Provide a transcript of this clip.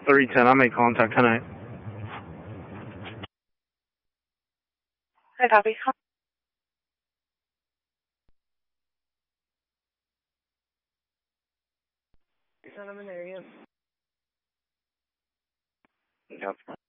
310. I'll make contact tonight. Hi, copy. I'm in there, yeah. Yep.